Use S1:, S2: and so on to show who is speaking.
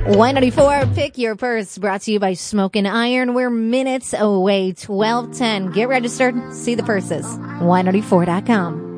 S1: Y94, pick your purse, brought to you by Smokin' Iron. We're minutes away, 12:10. Get registered, see the purses. Y94.com.